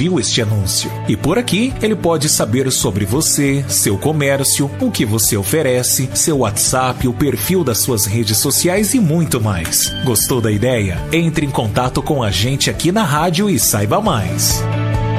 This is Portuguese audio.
viu este anúncio. E por aqui, ele pode saber sobre você, seu comércio, o que você oferece, seu WhatsApp, o perfil das suas redes sociais e muito mais. Gostou da ideia? Entre em contato com a gente aqui na rádio e saiba mais.